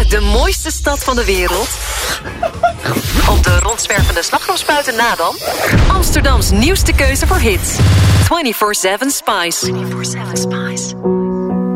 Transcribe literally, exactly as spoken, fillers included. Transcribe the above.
de mooiste stad van de wereld? Op de rondzwervende slagroomspuiten na dan? Amsterdams nieuwste keuze voor hits. vierentwintig zeven Spice. vierentwintig zeven Spice.